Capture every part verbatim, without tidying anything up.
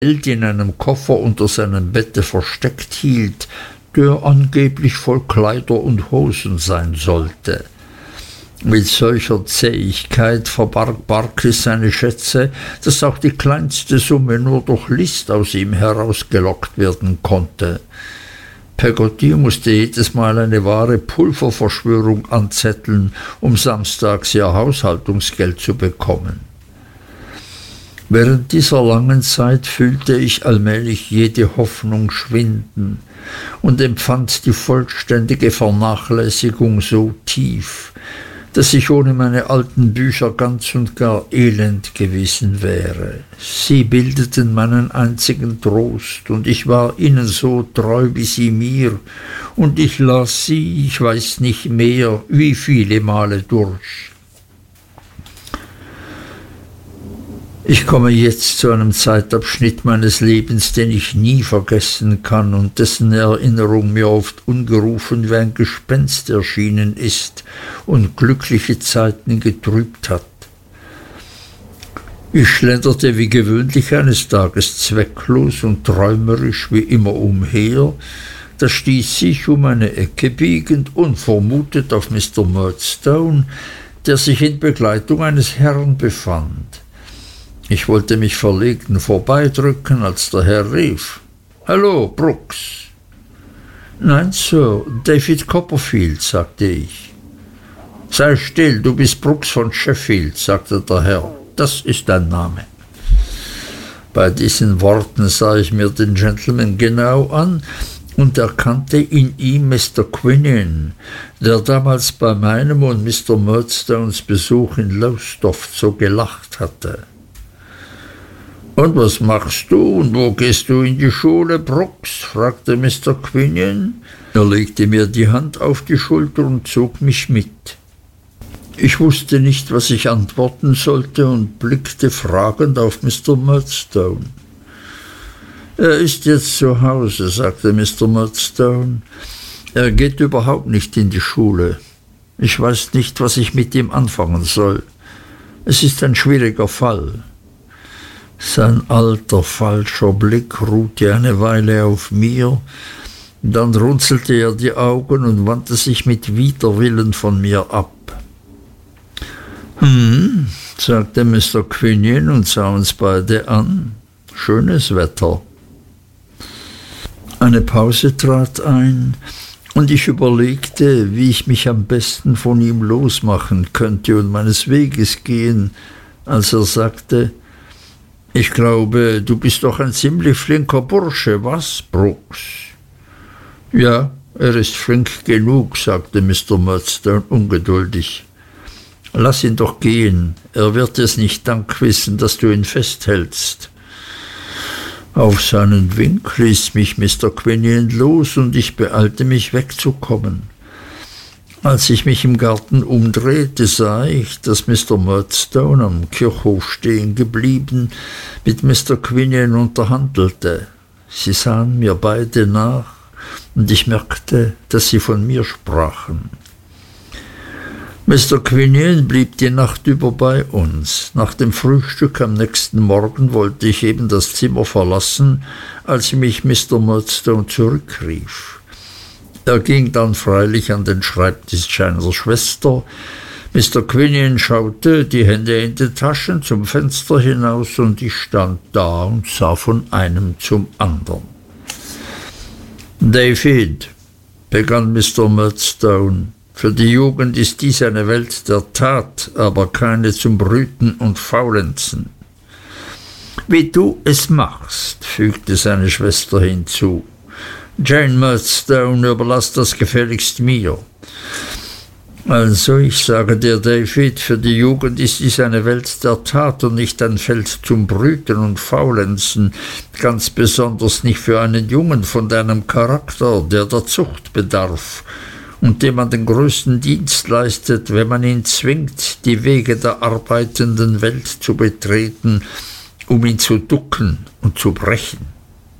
Geld in einem Koffer unter seinem Bette versteckt hielt, der angeblich voll Kleider und Hosen sein sollte. Mit solcher Zähigkeit verbarg Barkis seine Schätze, dass auch die kleinste Summe nur durch List aus ihm herausgelockt werden konnte. Peggotty musste jedes Mal eine wahre Pulververschwörung anzetteln, um samstags ihr Haushaltungsgeld zu bekommen. Während dieser langen Zeit fühlte ich allmählich jede Hoffnung schwinden und empfand die vollständige Vernachlässigung so tief, dass ich ohne meine alten Bücher ganz und gar elend gewesen wäre. Sie bildeten meinen einzigen Trost, und ich war ihnen so treu wie sie mir, und ich las sie, ich weiß nicht mehr, wie viele Male durch. Ich komme jetzt zu einem Zeitabschnitt meines Lebens, den ich nie vergessen kann und dessen Erinnerung mir oft ungerufen wie ein Gespenst erschienen ist und glückliche Zeiten getrübt hat. Ich schlenderte wie gewöhnlich eines Tages zwecklos und träumerisch wie immer umher, da stieß ich um eine Ecke biegend unvermutet auf Mister Murdstone, der sich in Begleitung eines Herrn befand. Ich wollte mich verlegen vorbeidrücken, als der Herr rief: »Hallo, Brooks!« »Nein, Sir, David Copperfield«, sagte ich. »Sei still, du bist Brooks von Sheffield«, sagte der Herr. »Das ist dein Name.« Bei diesen Worten sah ich mir den Gentleman genau an und erkannte in ihm Mister Quinion, der damals bei meinem und Mister Murdstones Besuch in Lowestoft so gelacht hatte. »Und was machst du und wo gehst du in die Schule, Brooks?« fragte Mister Quinion. Er legte mir die Hand auf die Schulter und zog mich mit. Ich wusste nicht, was ich antworten sollte, und blickte fragend auf Mister Murdstone. »Er ist jetzt zu Hause«, sagte Mister Murdstone. »Er geht überhaupt nicht in die Schule. Ich weiß nicht, was ich mit ihm anfangen soll. Es ist ein schwieriger Fall.« Sein alter, falscher Blick ruhte eine Weile auf mir, dann runzelte er die Augen und wandte sich mit Widerwillen von mir ab. »Hm«, sagte Mister Quinion und sah uns beide an. »Schönes Wetter.« Eine Pause trat ein, und ich überlegte, wie ich mich am besten von ihm losmachen könnte und meines Weges gehen, als er sagte: »Ich glaube, du bist doch ein ziemlich flinker Bursche, was, Brooks?« »Ja, er ist flink genug«, sagte Mister Murdstone ungeduldig. »Lass ihn doch gehen, er wird es nicht Dank wissen, dass du ihn festhältst.« Auf seinen Wink ließ mich Mister Quinion los, und ich beeilte mich wegzukommen. Als ich mich im Garten umdrehte, sah ich, dass Mister Murdstone am Kirchhof stehen geblieben, mit Mister Quinion unterhandelte. Sie sahen mir beide nach, und ich merkte, dass sie von mir sprachen. Mister Quinion blieb die Nacht über bei uns. Nach dem Frühstück am nächsten Morgen wollte ich eben das Zimmer verlassen, als mich Mister Murdstone zurückrief. Er ging dann freilich an den Schreibtisch seiner Schwester. Mister Quinion schaute, die Hände in die Taschen, zum Fenster hinaus, und ich stand da und sah von einem zum anderen. »David«, begann Mister Murdstone, »für die Jugend ist dies eine Welt der Tat, aber keine zum Brüten und Faulenzen.« »Wie du es machst«, fügte seine Schwester hinzu. »Jane Murdstone, überlass das gefälligst mir.« »Also, ich sage dir, David, für die Jugend ist dies eine Welt der Tat und nicht ein Feld zum Brüten und Faulenzen, ganz besonders nicht für einen Jungen von deinem Charakter, der der Zucht bedarf und dem man den größten Dienst leistet, wenn man ihn zwingt, die Wege der arbeitenden Welt zu betreten, um ihn zu ducken und zu brechen.«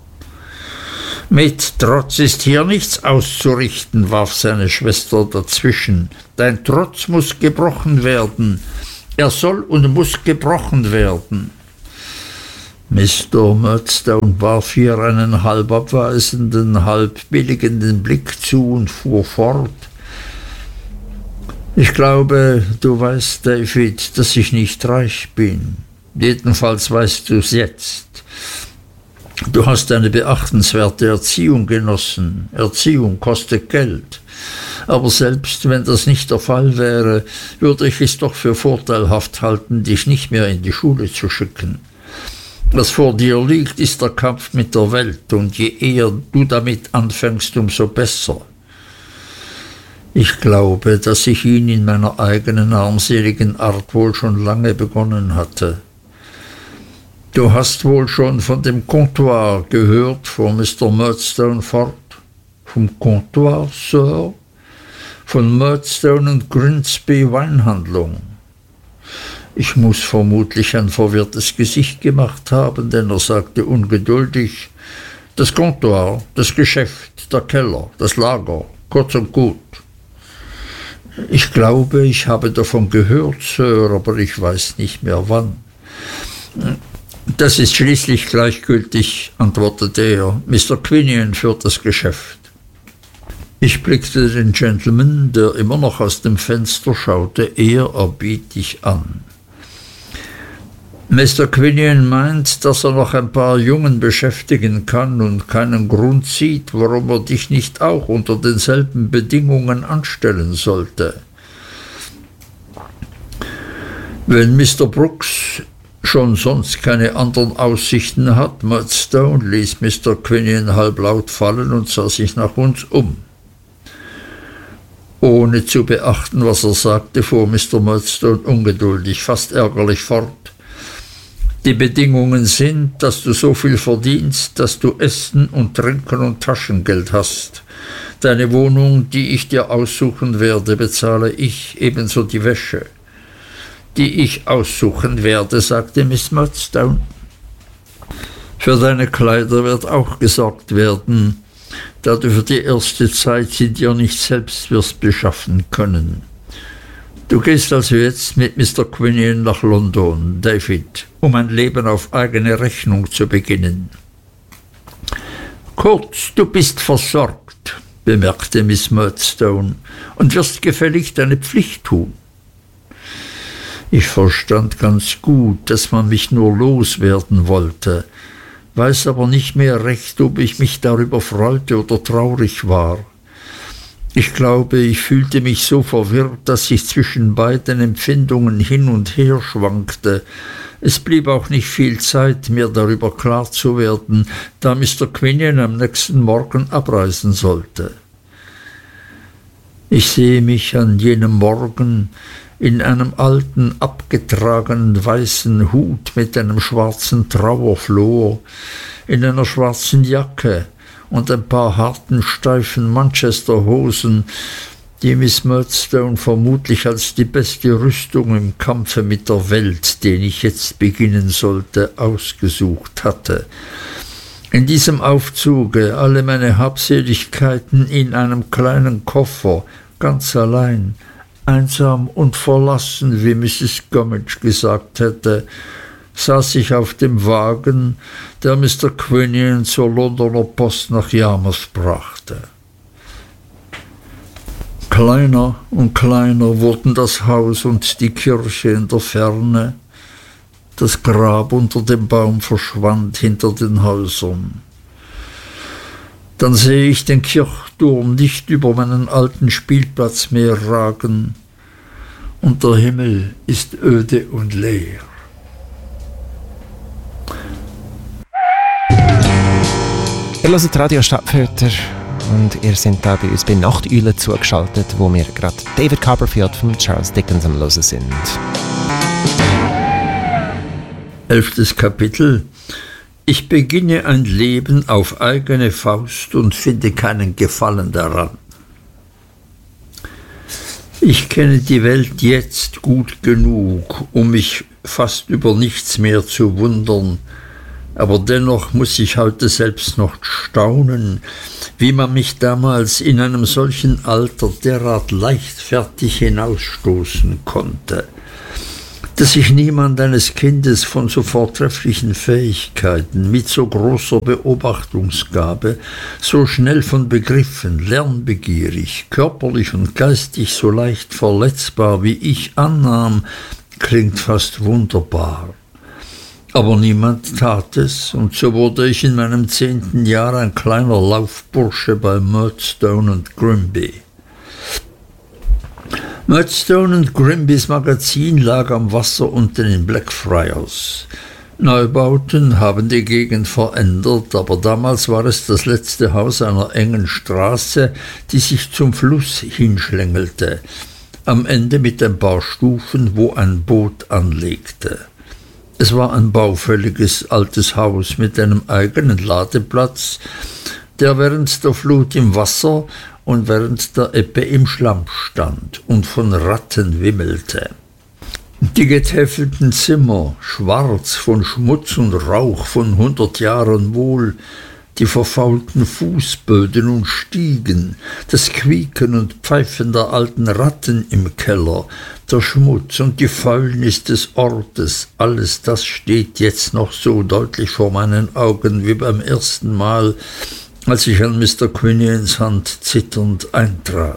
»Mit Trotz ist hier nichts auszurichten«, warf seine Schwester dazwischen. »Dein Trotz muß gebrochen werden. Er soll und muß gebrochen werden.« Mister Murdstone warf ihr einen halb abweisenden, halb billigenden Blick zu und fuhr fort. »Ich glaube, du weißt, David, dass ich nicht reich bin. Jedenfalls weißt du's jetzt. Du hast eine beachtenswerte Erziehung genossen. Erziehung kostet Geld. Aber selbst wenn das nicht der Fall wäre, würde ich es doch für vorteilhaft halten, dich nicht mehr in die Schule zu schicken. Was vor dir liegt, ist der Kampf mit der Welt, und je eher du damit anfängst, umso besser. Ich glaube, dass ich ihn in meiner eigenen armseligen Art wohl schon lange begonnen hatte. Du hast wohl schon von dem Comptoir gehört, fuhr Mister Murdstone fort. Vom Comptoir, Sir? Von Murdstone und Grimsby Weinhandlung. Ich muß vermutlich ein verwirrtes Gesicht gemacht haben, denn er sagte ungeduldig, das Comptoir, das Geschäft, der Keller, das Lager, kurz und gut. Ich glaube, ich habe davon gehört, Sir, aber ich weiß nicht mehr wann. Das ist schließlich gleichgültig, antwortete er. Mister Quinion führt das Geschäft. Ich blickte den Gentleman, der immer noch aus dem Fenster schaute, ehrerbietig an. Mister Quinion meint, dass er noch ein paar Jungen beschäftigen kann und keinen Grund sieht, warum er dich nicht auch unter denselben Bedingungen anstellen sollte. Wenn Mister Brooks schon sonst keine anderen Aussichten hat, Murdstone, ließ Mister Quinion halblaut fallen und sah sich nach uns um. Ohne zu beachten, was er sagte, fuhr Mister Murdstone ungeduldig, fast ärgerlich fort. Die Bedingungen sind, dass du so viel verdienst, dass du Essen und Trinken und Taschengeld hast. Deine Wohnung, die ich dir aussuchen werde, bezahle ich, ebenso die Wäsche. Die ich aussuchen werde, sagte Miss Murdstone. Für deine Kleider wird auch gesorgt werden, da du für die erste Zeit sie dir nicht selbst wirst beschaffen können. Du gehst also jetzt mit Mister Quinion nach London, David, um ein Leben auf eigene Rechnung zu beginnen. Kurz, du bist versorgt, bemerkte Miss Murdstone, und wirst gefällig deine Pflicht tun. Ich verstand ganz gut, dass man mich nur loswerden wollte, weiß aber nicht mehr recht, ob ich mich darüber freute oder traurig war. Ich glaube, ich fühlte mich so verwirrt, dass ich zwischen beiden Empfindungen hin und her schwankte. Es blieb auch nicht viel Zeit, mir darüber klar zu werden, da Mister Quinion am nächsten Morgen abreisen sollte. Ich sehe mich an jenem Morgen in einem alten, abgetragenen weißen Hut mit einem schwarzen Trauerflor, in einer schwarzen Jacke und ein paar harten, steifen Manchesterhosen, die Miss Murdstone vermutlich als die beste Rüstung im Kampfe mit der Welt, den ich jetzt beginnen sollte, ausgesucht hatte. In diesem Aufzuge alle meine Habseligkeiten in einem kleinen Koffer, ganz allein, einsam und verlassen, wie Misses Gummidge gesagt hätte, saß ich auf dem Wagen, der Mister Quinion zur Londoner Post nach Yarmouth brachte. Kleiner und kleiner wurden das Haus und die Kirche in der Ferne. Das Grab unter dem Baum verschwand hinter den Häusern. Dann sehe ich den Kirchturm nicht über meinen alten Spielplatz mehr ragen, und der Himmel ist öde und leer. Ihr hört Radio Stadtfilter und ihr seid da bei uns bei Nachteule zugeschaltet, wo wir gerade David Copperfield von Charles Dickens am Hören sind. Elftes Kapitel. Ich beginne ein Leben auf eigene Faust und finde keinen Gefallen daran. Ich kenne die Welt jetzt gut genug, um mich fast über nichts mehr zu wundern, aber dennoch muss ich heute selbst noch staunen, wie man mich damals in einem solchen Alter derart leichtfertig hinausstoßen konnte. dass sich niemand eines Kindes von so vortrefflichen Fähigkeiten, mit so großer Beobachtungsgabe, so schnell von Begriffen, lernbegierig, körperlich und geistig so leicht verletzbar wie ich annahm, klingt fast wunderbar. Aber niemand tat es, und so wurde ich in meinem zehnten Jahr ein kleiner Laufbursche bei Murdstone und Grimby. Murdstone und Grimbys Magazin lag am Wasser unten in Blackfriars. Neubauten haben die Gegend verändert, aber damals war es das letzte Haus einer engen Straße, die sich zum Fluss hinschlängelte, am Ende mit ein paar Stufen, wo ein Boot anlegte. Es war ein baufälliges altes Haus mit einem eigenen Ladeplatz, der während der Flut im Wasser und während der Ebbe im Schlamm stand und von Ratten wimmelte. Die getäfelten Zimmer, schwarz von Schmutz und Rauch von hundert Jahren wohl, die verfaulten Fußböden und Stiegen, das Quieken und Pfeifen der alten Ratten im Keller, der Schmutz und die Fäulnis des Ortes, alles das steht jetzt noch so deutlich vor meinen Augen wie beim ersten Mal, als ich an Mister Quinions Hand zitternd eintrat.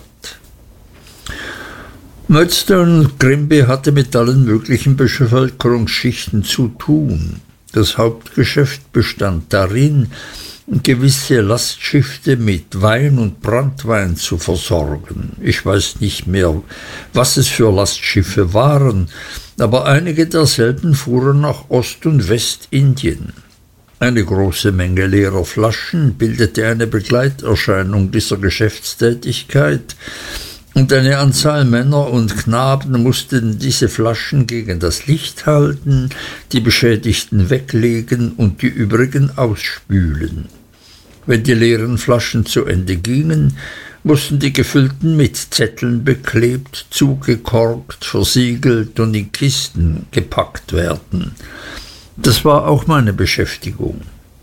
Murdstone und Grimby hatte mit allen möglichen Bevölkerungsschichten zu tun. Das Hauptgeschäft bestand darin, gewisse Lastschiffe mit Wein und Branntwein zu versorgen. Ich weiß nicht mehr, was es für Lastschiffe waren, aber einige derselben fuhren nach Ost- und Westindien. Eine große Menge leerer Flaschen bildete eine Begleiterscheinung dieser Geschäftstätigkeit, und eine Anzahl Männer und Knaben mussten diese Flaschen gegen das Licht halten, die beschädigten weglegen und die übrigen ausspülen. Wenn die leeren Flaschen zu Ende gingen, mussten die gefüllten mit Zetteln beklebt, zugekorkt, versiegelt und in Kisten gepackt werden. Das war auch meine Beschäftigung.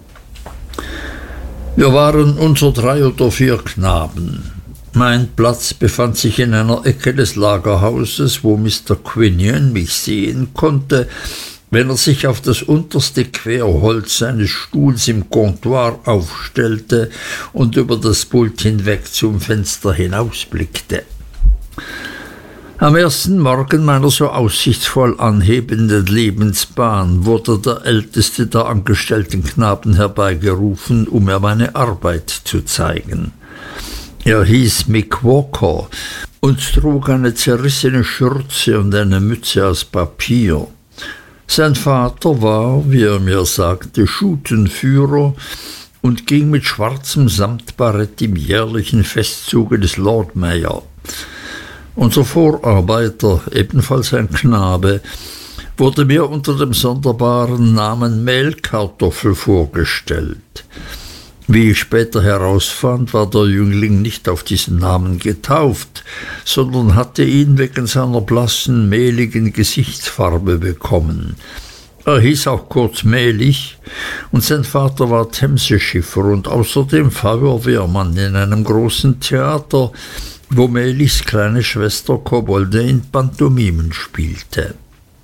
Wir waren unter drei oder vier Knaben. Mein Platz befand sich in einer Ecke des Lagerhauses, wo Mister Quinion mich sehen konnte, wenn er sich auf das unterste Querholz seines Stuhls im Comptoir aufstellte und über das Pult hinweg zum Fenster hinausblickte. Am ersten Morgen meiner so aussichtsvoll anhebenden Lebensbahn wurde der älteste der angestellten Knaben herbeigerufen, um mir meine Arbeit zu zeigen. Er hieß Mick Walker und trug eine zerrissene Schürze und eine Mütze aus Papier. Sein Vater war, wie er mir sagte, Schutenführer und ging mit schwarzem Samtbarett im jährlichen Festzuge des Lord Mayor. Unser Vorarbeiter, ebenfalls ein Knabe, wurde mir unter dem sonderbaren Namen Mehlkartoffel vorgestellt. Wie ich später herausfand, war der Jüngling nicht auf diesen Namen getauft, sondern hatte ihn wegen seiner blassen, mehligen Gesichtsfarbe bekommen. Er hieß auch kurz Mehlig, und sein Vater war Themseschiffer und außerdem Feuerwehrmann in einem großen Theater, wo Mehligs kleine Schwester Kobolde in Pantomimen spielte.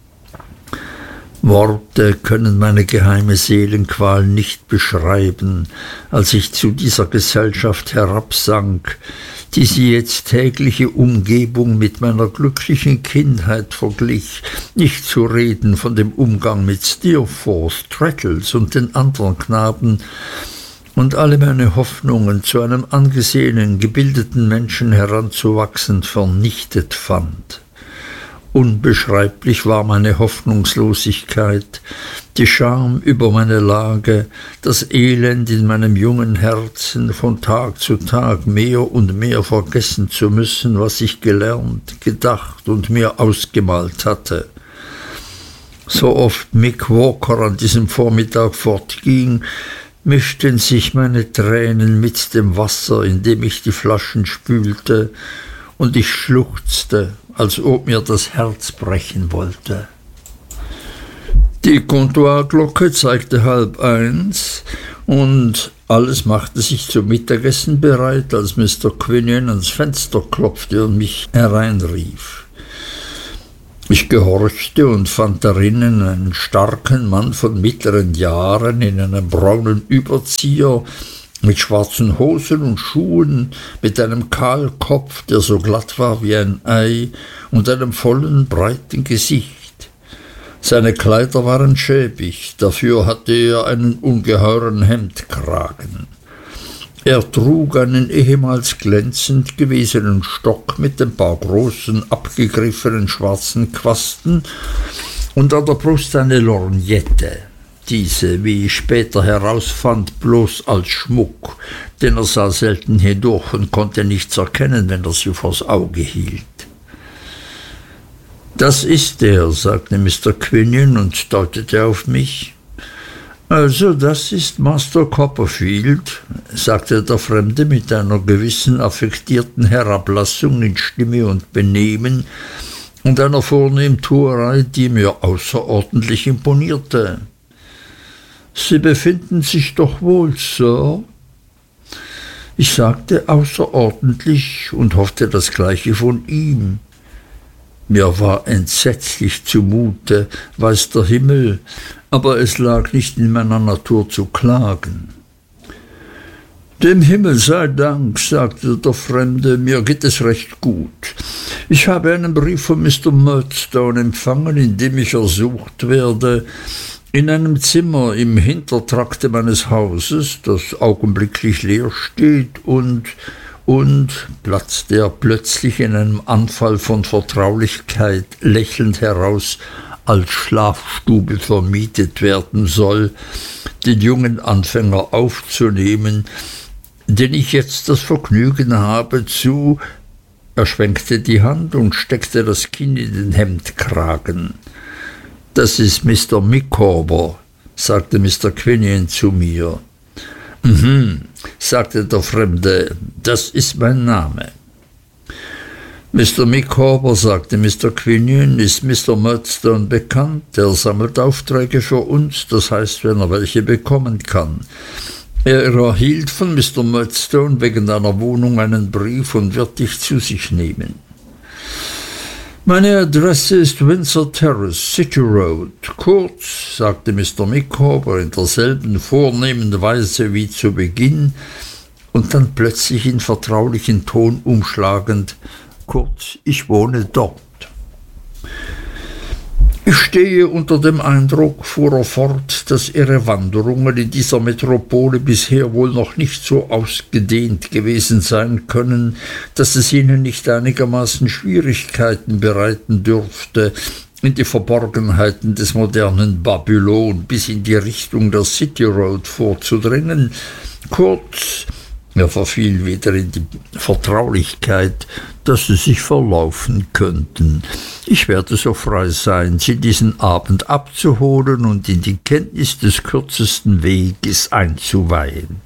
Worte können meine geheime Seelenqual nicht beschreiben, als ich zu dieser Gesellschaft herabsank, diese jetzt tägliche Umgebung mit meiner glücklichen Kindheit verglich, nicht zu reden von dem Umgang mit Steerforth, Traddles und den anderen Knaben, und alle meine Hoffnungen, zu einem angesehenen, gebildeten Menschen heranzuwachsen, vernichtet fand. Unbeschreiblich war meine Hoffnungslosigkeit, die Scham über meine Lage, das Elend in meinem jungen Herzen, von Tag zu Tag mehr und mehr vergessen zu müssen, was ich gelernt, gedacht und mir ausgemalt hatte. So oft Mick Walker an diesem Vormittag fortging, mischten sich meine Tränen mit dem Wasser, in dem ich die Flaschen spülte, und ich schluchzte, als ob mir das Herz brechen wollte. Die Comptoirglocke zeigte halb eins, und alles machte sich zum Mittagessen bereit, als Mister Quinion ans Fenster klopfte und mich hereinrief. Ich gehorchte und fand darinnen einen starken Mann von mittleren Jahren in einem braunen Überzieher, mit schwarzen Hosen und Schuhen, mit einem Kahlkopf, der so glatt war wie ein Ei, und einem vollen, breiten Gesicht. Seine Kleider waren schäbig, dafür hatte er einen ungeheuren Hemdkragen. Er trug einen ehemals glänzend gewesenen Stock mit ein paar großen, abgegriffenen schwarzen Quasten und an der Brust eine Lorgnette. Diese, wie ich später herausfand, bloß als Schmuck, denn er sah selten hindurch und konnte nichts erkennen, wenn er sie vors Auge hielt. »Das ist er«, sagte Mister Quinion und deutete auf mich. »Also, das ist Master Copperfield«, sagte der Fremde mit einer gewissen affektierten Herablassung in Stimme und Benehmen und einer Vornehmtuerei, die mir außerordentlich imponierte. »Sie befinden sich doch wohl, Sir?« Ich sagte außerordentlich und hoffte das Gleiche von ihm. Mir war entsetzlich zumute, weiß der Himmel, aber es lag nicht in meiner Natur zu klagen. »Dem Himmel sei Dank«, sagte der Fremde, »mir geht es recht gut. Ich habe einen Brief von Mister Murdstone empfangen, in dem ich ersucht werde, in einem Zimmer im Hintertrakte meines Hauses, das augenblicklich leer steht, und, und, platzte er plötzlich in einem Anfall von Vertraulichkeit lächelnd heraus, als Schlafstube vermietet werden soll, den jungen Anfänger aufzunehmen, den ich jetzt das Vergnügen habe zu…« Er schwenkte die Hand und steckte das Kinn in den Hemdkragen. »Das ist Mister Micawber«, sagte Mister Quinion zu mir. »Mhm«, sagte der Fremde, »das ist mein Name.« »Mister Micawber«, sagte Mister Quinion, »ist Mister Murdstone bekannt. Er sammelt Aufträge für uns, das heißt, wenn er welche bekommen kann. Er erhielt von Mister Murdstone wegen deiner Wohnung einen Brief und wird dich zu sich nehmen.« »Meine Adresse ist Windsor Terrace, City Road. Kurz«, sagte Mister Micawber in derselben vornehmen Weise wie zu Beginn und dann plötzlich in vertraulichen Ton umschlagend, »kurz, ich wohne dort.« »Ich stehe unter dem Eindruck«, fuhr er fort, »dass Ihre Wanderungen in dieser Metropole bisher wohl noch nicht so ausgedehnt gewesen sein können, dass es Ihnen nicht einigermaßen Schwierigkeiten bereiten dürfte, in die Verborgenheiten des modernen Babylon bis in die Richtung der City Road vorzudringen. Kurz«, er verfiel wieder in die Vertraulichkeit, »dass Sie sich verlaufen könnten. Ich werde so frei sein, Sie diesen Abend abzuholen und in die Kenntnis des kürzesten Weges einzuweihen.«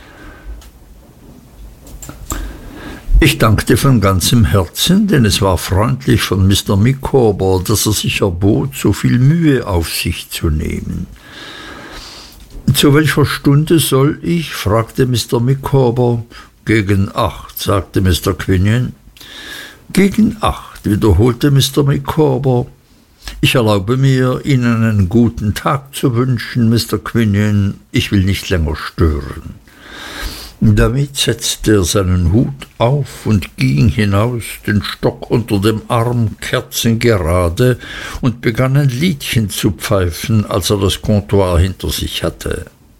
Ich dankte von ganzem Herzen, denn es war freundlich von Mister Micawber, dass er sich erbot, so viel Mühe auf sich zu nehmen. »Zu welcher Stunde soll ich?« fragte Mister Micawber. »Gegen acht«, sagte Mister Quinion. »Gegen acht«, wiederholte Mister Micawber. »Ich erlaube mir, Ihnen einen guten Tag zu wünschen, Mister Quinion. Ich will nicht länger stören.« Damit setzte er seinen Hut auf und ging hinaus, den Stock unter dem Arm, kerzengerade, und begann ein Liedchen zu pfeifen, als er das Comptoir hinter sich hatte.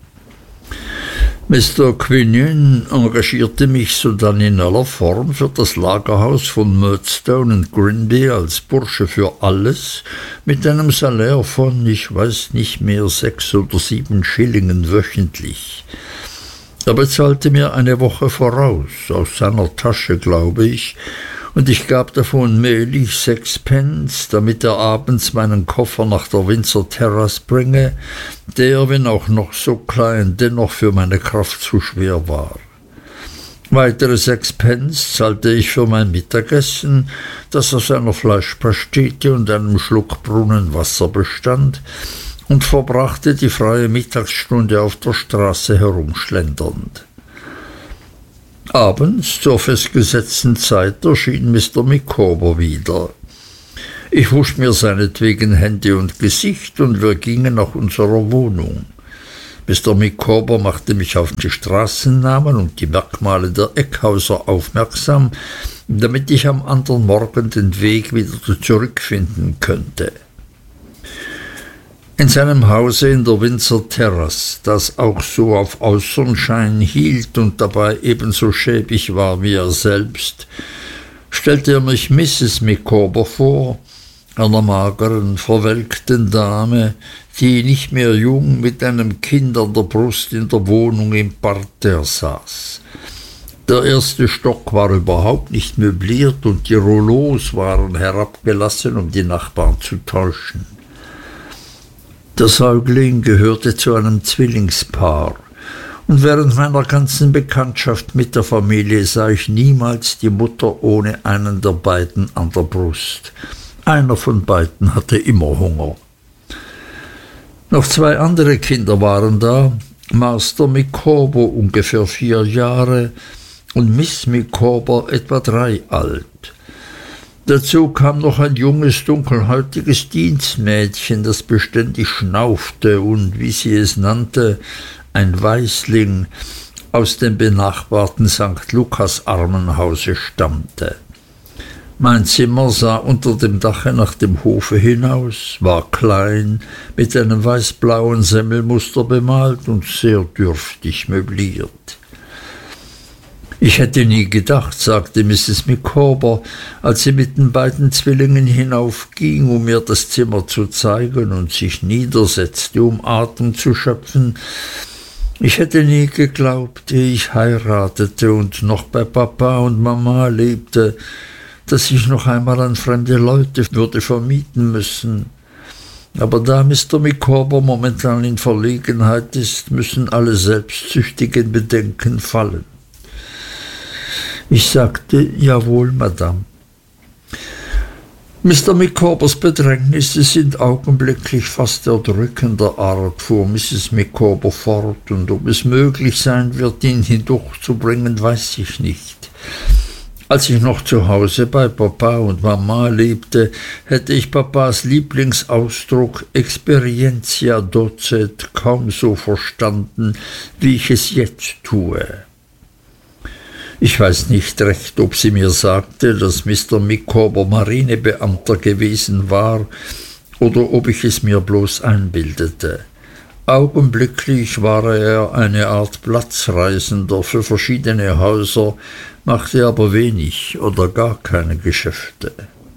Mister Quinion engagierte mich sodann in aller Form für das Lagerhaus von Murdstone und Grinby als Bursche für alles, mit einem Salär von, ich weiß nicht mehr, sechs oder sieben Schillingen wöchentlich. Er bezahlte mir eine Woche voraus, aus seiner Tasche, glaube ich, und ich gab davon mehlig sechs Pence, damit er abends meinen Koffer nach der Windsor Terrace bringe, der, wenn auch noch so klein, dennoch für meine Kraft zu schwer war. Weitere sechs Pence zahlte ich für mein Mittagessen, das aus einer Fleischpastete und einem Schluck Brunnenwasser bestand, und verbrachte die freie Mittagsstunde auf der Straße herumschlendernd. Abends zur festgesetzten Zeit erschien Mister Micawber wieder. Ich wusch mir seinetwegen Hände und Gesicht, und wir gingen nach unserer Wohnung. Mister Micawber machte mich auf die Straßennamen und die Merkmale der Eckhäuser aufmerksam, damit ich am anderen Morgen den Weg wieder zurückfinden könnte. In seinem Hause in der Windsor Terrace, das auch so auf äußeren Schein hielt und dabei ebenso schäbig war wie er selbst, stellte er mich Misses Micawber vor, einer mageren, verwelkten Dame, die nicht mehr jung mit einem Kind an der Brust in der Wohnung im Parterre saß. Der erste Stock war überhaupt nicht möbliert und die Rouleaus waren herabgelassen, um die Nachbarn zu täuschen. Der Säugling gehörte zu einem Zwillingspaar, und während meiner ganzen Bekanntschaft mit der Familie sah ich niemals die Mutter ohne einen der beiden an der Brust. Einer von beiden hatte immer Hunger. Noch zwei andere Kinder waren da, Master Micawber ungefähr vier Jahre und Miss Micawber etwa drei alt. Dazu kam noch ein junges, dunkelhäutiges Dienstmädchen, das beständig schnaufte und, wie sie es nannte, ein Waisling, aus dem benachbarten Sankt Lukas Armenhause stammte. Mein Zimmer sah unter dem Dache nach dem Hofe hinaus, war klein, mit einem weißblauen Semmelmuster bemalt und sehr dürftig möbliert. Ich hätte nie gedacht, sagte Misses Micawber, als sie mit den beiden Zwillingen hinaufging, um mir das Zimmer zu zeigen und sich niedersetzte, um Atem zu schöpfen, ich hätte nie geglaubt, ehe ich heiratete und noch bei Papa und Mama lebte, dass ich noch einmal an fremde Leute würde vermieten müssen. Aber da Mister Micawber momentan in Verlegenheit ist, müssen alle selbstsüchtigen Bedenken fallen. Ich sagte, jawohl, Madame. Mister Micawbers Bedrängnisse sind augenblicklich fast erdrückender Art, fuhr Misses Micawber fort, und ob es möglich sein wird, ihn hindurchzubringen, weiß ich nicht. Als ich noch zu Hause bei Papa und Mama lebte, hätte ich Papas Lieblingsausdruck Experientia docet kaum so verstanden, wie ich es jetzt tue. Ich weiß nicht recht, ob sie mir sagte, dass Mister Micawber Marinebeamter gewesen war, oder ob ich es mir bloß einbildete. Augenblicklich war er eine Art Platzreisender für verschiedene Häuser, machte aber wenig oder gar keine Geschäfte.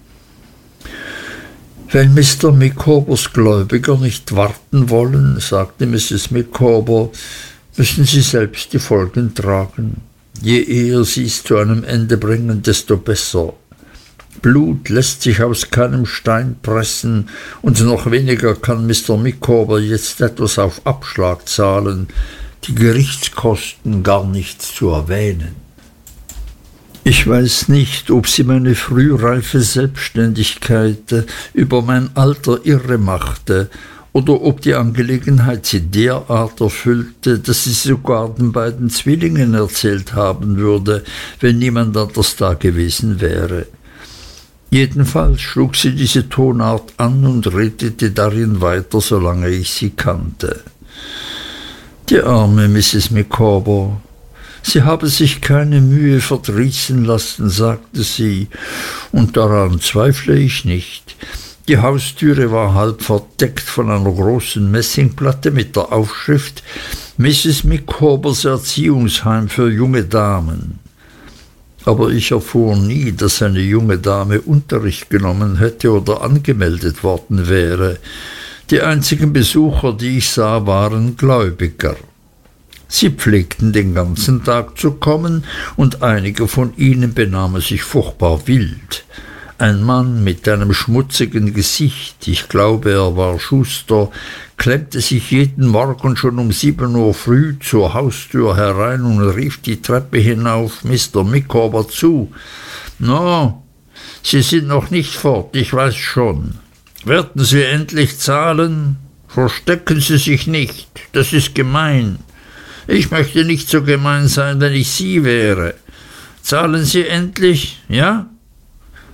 Wenn Mister Micawbers Gläubiger nicht warten wollen, sagte Misses Micawber, müssen sie selbst die Folgen tragen. Je eher sie es zu einem Ende bringen, desto besser. Blut lässt sich aus keinem Stein pressen, und noch weniger kann Mister Micawber jetzt etwas auf Abschlag zahlen, die Gerichtskosten gar nicht zu erwähnen. Ich weiß nicht, ob sie meine frühreife Selbstständigkeit über mein Alter irre machte, oder ob die Angelegenheit sie derart erfüllte, dass sie sogar den beiden Zwillingen erzählt haben würde, wenn niemand anders da gewesen wäre. Jedenfalls schlug sie diese Tonart an und redete darin weiter, solange ich sie kannte. Die arme Misses Micawber. Sie habe sich keine Mühe verdrießen lassen, sagte sie, und daran zweifle ich nicht. Die Haustüre war halb verdeckt von einer großen Messingplatte mit der Aufschrift Misses Micawbers Erziehungsheim für junge Damen. Aber ich erfuhr nie, dass eine junge Dame Unterricht genommen hätte oder angemeldet worden wäre. Die einzigen Besucher, die ich sah, waren Gläubiger. Sie pflegten den ganzen Tag zu kommen, und einige von ihnen benahmen sich furchtbar wild. Ein Mann mit einem schmutzigen Gesicht, ich glaube, er war Schuster, klemmte sich jeden Morgen schon um sieben Uhr früh zur Haustür herein und rief die Treppe hinauf Mister Micawber zu. »No, Sie sind noch nicht fort, ich weiß schon. Werden Sie endlich zahlen? Verstecken Sie sich nicht, das ist gemein. Ich möchte nicht so gemein sein, wenn ich Sie wäre. Zahlen Sie endlich, ja?«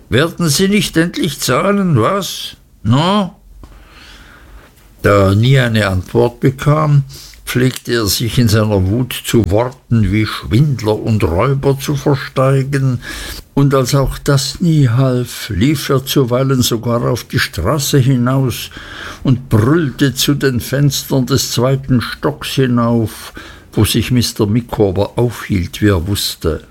Werden Sie nicht endlich zahlen, was? No? Da er nie eine Antwort bekam, pflegte er sich in seiner Wut zu Worten wie Schwindler und Räuber zu versteigen, und als auch das nie half, lief er zuweilen sogar auf die Straße hinaus und brüllte zu den Fenstern des zweiten Stocks hinauf, wo sich Mister Micawber aufhielt, wie er wusste.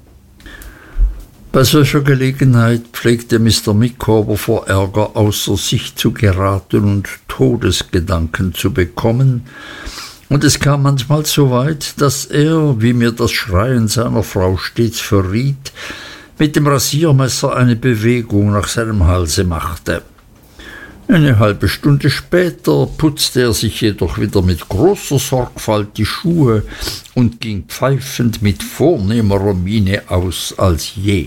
Bei solcher Gelegenheit pflegte Mister Micawber vor Ärger außer sich zu geraten und Todesgedanken zu bekommen, und es kam manchmal so weit, dass er, wie mir das Schreien seiner Frau stets verriet, mit dem Rasiermesser eine Bewegung nach seinem Halse machte. Eine halbe Stunde später putzte er sich jedoch wieder mit großer Sorgfalt die Schuhe und ging pfeifend mit vornehmerer Miene aus als je.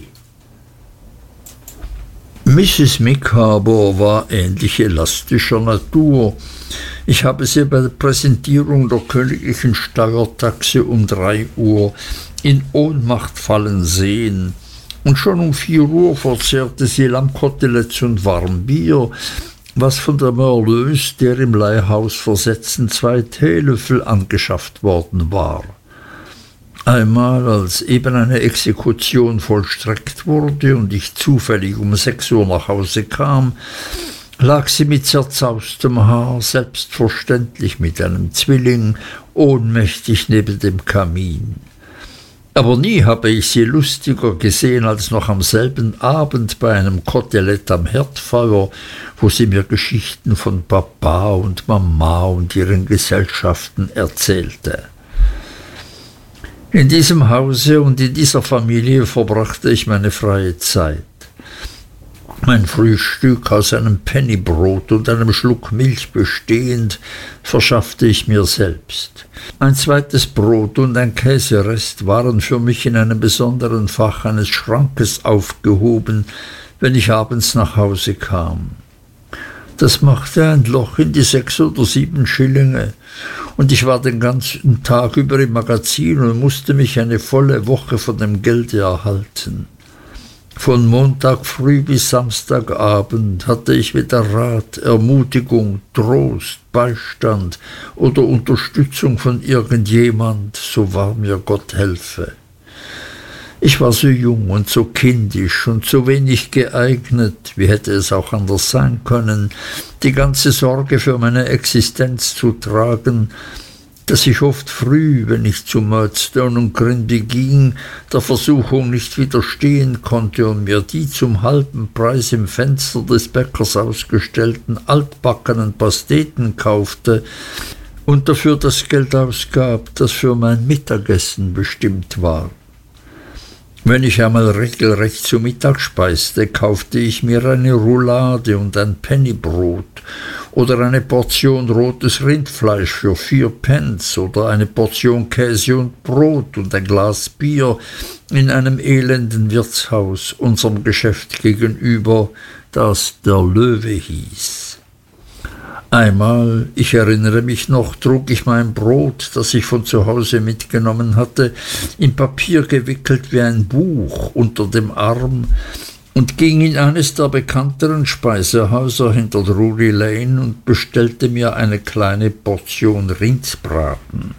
Misses Micawber war ähnlich elastischer Natur. Ich habe sie bei der Präsentierung der königlichen Steuertaxe um drei Uhr in Ohnmacht fallen sehen, und schon um vier Uhr verzehrte sie Lammkoteletts und Warmbier, was von der Merleuse, der im Leihhaus versetzten zwei Teelöffel angeschafft worden war. Einmal, als eben eine Exekution vollstreckt wurde und ich zufällig um sechs Uhr nach Hause kam, lag sie mit zerzaustem Haar, selbstverständlich mit einem Zwilling, ohnmächtig neben dem Kamin. Aber nie habe ich sie lustiger gesehen als noch am selben Abend bei einem Kotelett am Herdfeuer, wo sie mir Geschichten von Papa und Mama und ihren Gesellschaften erzählte. In diesem Hause und in dieser Familie verbrachte ich meine freie Zeit. Mein Frühstück aus einem Pennybrot und einem Schluck Milch bestehend, verschaffte ich mir selbst. Ein zweites Brot und ein Käserest waren für mich in einem besonderen Fach eines Schrankes aufgehoben, wenn ich abends nach Hause kam. Das machte ein Loch in die sechs oder sieben Schillinge, und ich war den ganzen Tag über im Magazin und musste mich eine volle Woche von dem Gelde erhalten. Von Montag früh bis Samstagabend hatte ich weder Rat, Ermutigung, Trost, Beistand oder Unterstützung von irgendjemand, so wahr mir Gott helfe. Ich war so jung und so kindisch und so wenig geeignet, wie hätte es auch anders sein können, die ganze Sorge für meine Existenz zu tragen, dass ich oft früh, wenn ich zu Murdstone und Grinby ging, der Versuchung nicht widerstehen konnte und mir die zum halben Preis im Fenster des Bäckers ausgestellten altbackenen Pasteten kaufte und dafür das Geld ausgab, das für mein Mittagessen bestimmt war. Wenn ich einmal regelrecht zu Mittag speiste, kaufte ich mir eine Roulade und ein Pennybrot oder eine Portion rotes Rindfleisch für vier Pence oder eine Portion Käse und Brot und ein Glas Bier in einem elenden Wirtshaus unserem Geschäft gegenüber, das der Löwe hieß. Einmal, ich erinnere mich noch, trug ich mein Brot, das ich von zu Hause mitgenommen hatte, in Papier gewickelt wie ein Buch unter dem Arm und ging in eines der bekannteren Speisehäuser hinter Drury Lane und bestellte mir eine kleine Portion Rindsbraten.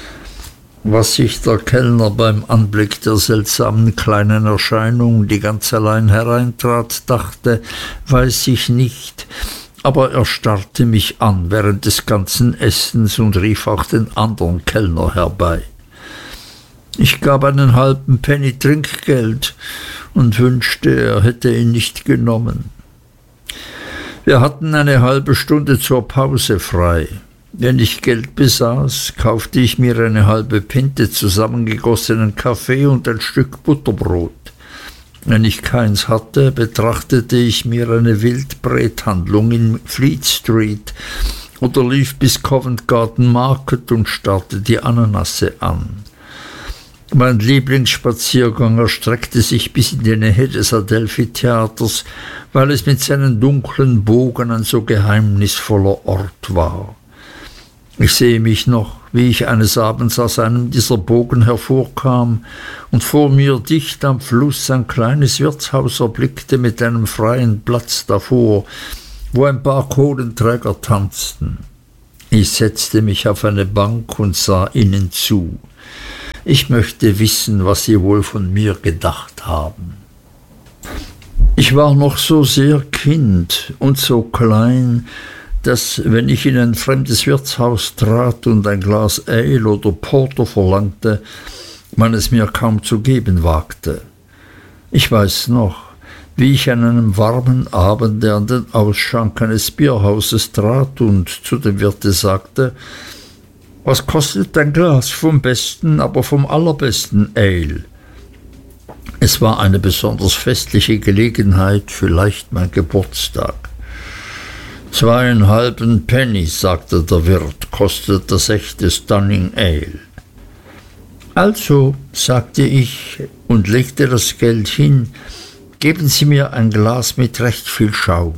Was sich der Kellner beim Anblick der seltsamen kleinen Erscheinung, die ganz allein hereintrat, dachte, weiß ich nicht, aber er starrte mich an während des ganzen Essens und rief auch den anderen Kellner herbei. Ich gab einen halben Penny Trinkgeld und wünschte, er hätte ihn nicht genommen. Wir hatten eine halbe Stunde zur Pause frei. Wenn ich Geld besaß, kaufte ich mir eine halbe Pinte zusammengegossenen Kaffee und ein Stück Butterbrot. Wenn ich keins hatte, betrachtete ich mir eine Wildbrethandlung in Fleet Street oder lief bis Covent Garden Market und starrte die Ananasse an. Mein Lieblingsspaziergang erstreckte sich bis in die Nähe des Adelphi-Theaters, weil es mit seinen dunklen Bogen ein so geheimnisvoller Ort war. Ich sehe mich noch, wie ich eines Abends aus einem dieser Bogen hervorkam und vor mir dicht am Fluss ein kleines Wirtshaus erblickte mit einem freien Platz davor, wo ein paar Kohlenträger tanzten. Ich setzte mich auf eine Bank und sah ihnen zu. Ich möchte wissen, was sie wohl von mir gedacht haben. Ich war noch so sehr Kind und so klein, dass, wenn ich in ein fremdes Wirtshaus trat und ein Glas Ale oder Porter verlangte, man es mir kaum zu geben wagte. Ich weiß noch, wie ich an einem warmen Abende an den Ausschank eines Bierhauses trat und zu dem Wirte sagte: »Was kostet ein Glas vom besten, aber vom allerbesten Ale?« Es war eine besonders festliche Gelegenheit, vielleicht mein Geburtstag. »Zweieinhalben Penny«, sagte der Wirt, »kostet das echte Stunning Ale.« »Also«, sagte ich und legte das Geld hin, »geben Sie mir ein Glas mit recht viel Schaum.«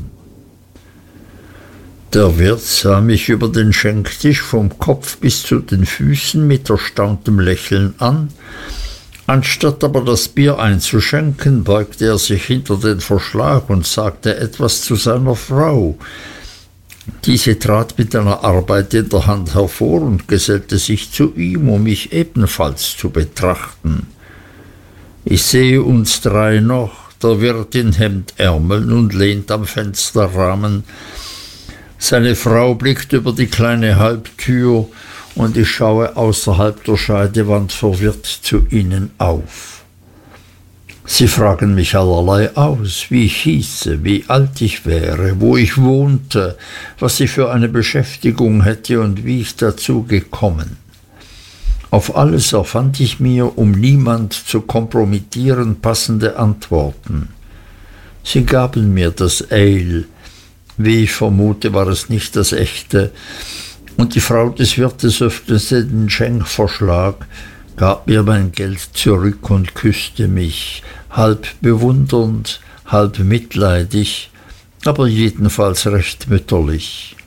Der Wirt sah mich über den Schenktisch vom Kopf bis zu den Füßen mit erstauntem Lächeln an. Anstatt aber das Bier einzuschenken, beugte er sich hinter den Verschlag und sagte etwas zu seiner Frau. Diese trat mit einer Arbeit in der Hand hervor und gesellte sich zu ihm, um mich ebenfalls zu betrachten. Ich sehe uns drei noch, der Wirt in Hemdärmeln und lehnt am Fensterrahmen. Seine Frau blickt über die kleine Halbtür und ich schaue außerhalb der Scheidewand verwirrt zu ihnen auf. Sie fragen mich allerlei aus, wie ich hieße, wie alt ich wäre, wo ich wohnte, was ich für eine Beschäftigung hätte und wie ich dazu gekommen. Auf alles erfand ich mir, um niemand zu kompromittieren, passende Antworten. Sie gaben mir das Ale, wie ich vermute, war es nicht das echte, und die Frau des Wirtes öffnete den Schenkverschlag, gab mir mein Geld zurück und küsste mich, halb bewundernd, halb mitleidig, aber jedenfalls recht mütterlich.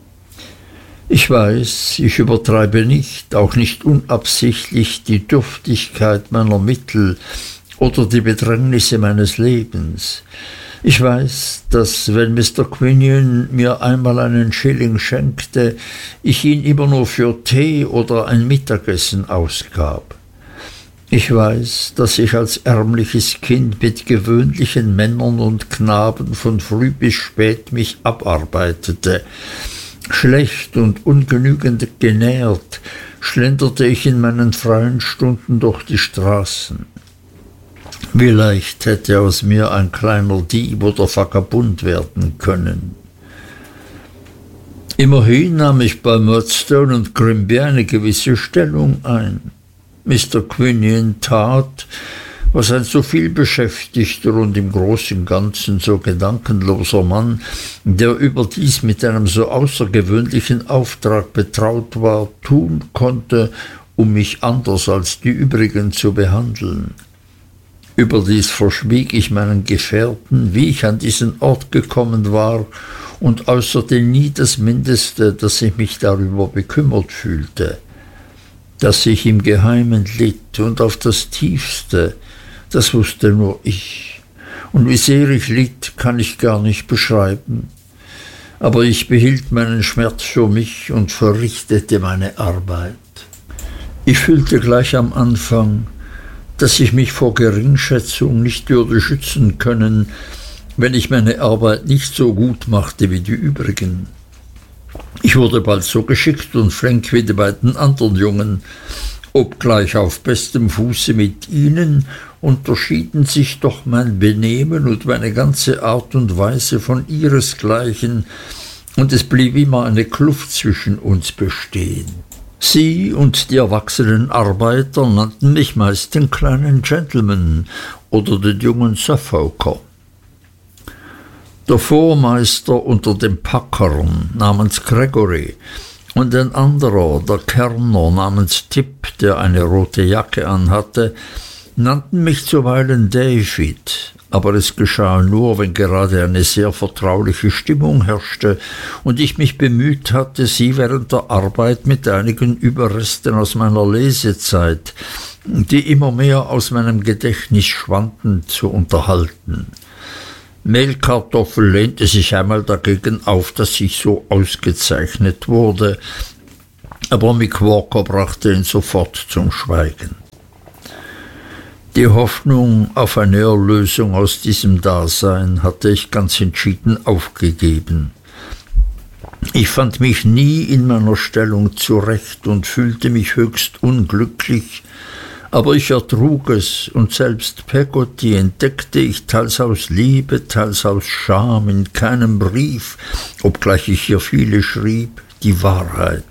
Ich weiß, ich übertreibe nicht, auch nicht unabsichtlich, die Dürftigkeit meiner Mittel oder die Bedrängnisse meines Lebens. Ich weiß, dass, wenn Mister Quinion mir einmal einen Schilling schenkte, ich ihn immer nur für Tee oder ein Mittagessen ausgab. Ich weiß, dass ich als ärmliches Kind mit gewöhnlichen Männern und Knaben von früh bis spät mich abarbeitete. Schlecht und ungenügend genährt schlenderte ich in meinen freien Stunden durch die Straßen. Wie leicht hätte aus mir ein kleiner Dieb oder Vagabund werden können. Immerhin nahm ich bei Murdstone und Grimby eine gewisse Stellung ein. Mister Quinion tat, was ein so viel beschäftigter und im Großen und Ganzen so gedankenloser Mann, der überdies mit einem so außergewöhnlichen Auftrag betraut war, tun konnte, um mich anders als die übrigen zu behandeln. Überdies verschwieg ich meinen Gefährten, wie ich an diesen Ort gekommen war, und äußerte nie das Mindeste, dass ich mich darüber bekümmert fühlte. Dass ich im Geheimen litt und auf das Tiefste, das wusste nur ich. Und wie sehr ich litt, kann ich gar nicht beschreiben. Aber ich behielt meinen Schmerz für mich und verrichtete meine Arbeit. Ich fühlte gleich am Anfang, dass ich mich vor Geringschätzung nicht würde schützen können, wenn ich meine Arbeit nicht so gut machte wie die übrigen. Ich wurde bald so geschickt und flink wie die beiden anderen Jungen. Obgleich auf bestem Fuße mit ihnen, unterschieden sich doch mein Benehmen und meine ganze Art und Weise von ihresgleichen, und es blieb immer eine Kluft zwischen uns bestehen. Sie und die erwachsenen Arbeiter nannten mich meist den kleinen Gentleman oder den jungen Suffolker. Der Vormeister unter den Packern namens Gregory und ein anderer, der Kärrner namens Tipp, der eine rote Jacke anhatte, nannten mich zuweilen David, aber es geschah nur, wenn gerade eine sehr vertrauliche Stimmung herrschte und ich mich bemüht hatte, sie während der Arbeit mit einigen Überresten aus meiner Lesezeit, die immer mehr aus meinem Gedächtnis schwanden, zu unterhalten. Mehlkartoffel lehnte sich einmal dagegen auf, dass ich so ausgezeichnet wurde, aber Mick Walker brachte ihn sofort zum Schweigen. Die Hoffnung auf eine Erlösung aus diesem Dasein hatte ich ganz entschieden aufgegeben. Ich fand mich nie in meiner Stellung zurecht und fühlte mich höchst unglücklich, aber ich ertrug es, und selbst Peggotty entdeckte ich teils aus Liebe, teils aus Scham in keinem Brief, obgleich ich ihr viele schrieb, die Wahrheit.